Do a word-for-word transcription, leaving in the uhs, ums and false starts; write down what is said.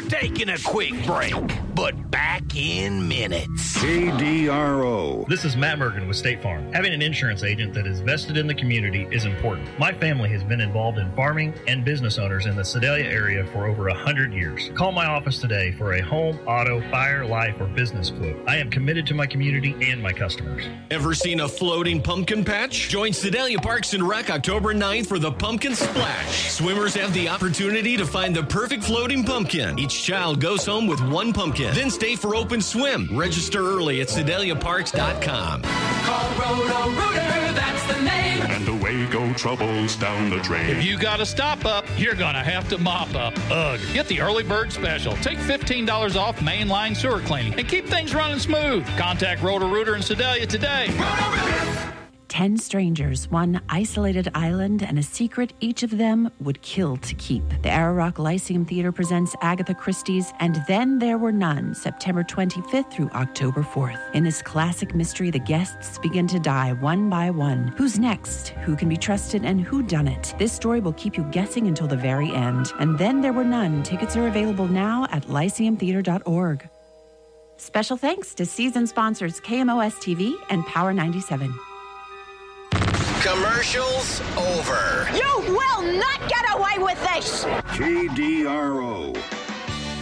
taking a quick break, but back in minutes. K D R O. This is Matt Mergen with State Farm. Having an insurance agent that is vested in the community is important. My family has been involved in farming and business owners in the Sedalia area for over one hundred years. Call my office today for a home, auto, fire, life, or business quote. I am committed to my community and my customers. Ever seen a floating pumpkin patch? Join Sedalia Parks and Rec October ninth for the Pumpkin Splash. Swimmers have the opportunity to find the perfect floating pumpkin. Each child goes home with one pumpkin. Then stay for open swim. Register early at sedalia parks dot com. Call Roto-Rooter, that's the name. And away go troubles down the drain. If you got to stop up, you're going to have to mop up. Ugh. Get the early bird special. Take fifteen dollars off mainline sewer cleaning and keep things running smooth. Contact Roto-Rooter in Sedalia today. Roto-Rooter! Ten strangers, one isolated island, and a secret each of them would kill to keep. The Arrow Rock Lyceum Theater presents Agatha Christie's And Then There Were None, September twenty-fifth through October fourth. In this classic mystery, the guests begin to die one by one. Who's next? Who can be trusted? And who done it? This story will keep you guessing until the very end. And Then There Were None. Tickets are available now at lyceum theater dot org. Special thanks to season sponsors K M O S T V and Power ninety-seven. Commercials over. You will not get away with this! K D R O.